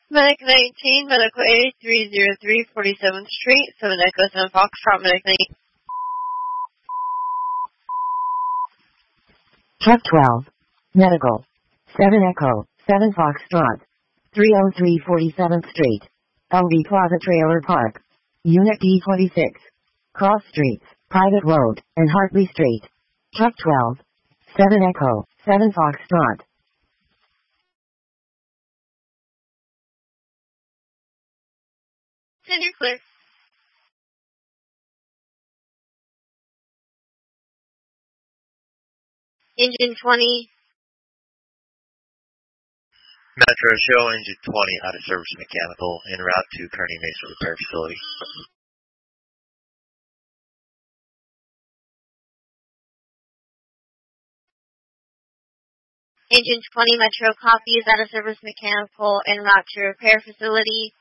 Medic 19, Medical 8303, 47th Street, 7 Echo 7 Foxtrot, Medic 19. Truck 12. Medical. 7 Echo, 7 Foxtrot. 303 47th Street. LV Plaza Trailer Park. Unit D26. Cross Streets, Private Road, and Hartley Street. Truck 12. 7 Echo, 7 Foxtrot. Send your clear. Engine 20. Metro Show Engine 20 out of service mechanical en route to Kearny Mesa Repair Facility. Engine 20 Metro copies out of service mechanical en route to repair facility.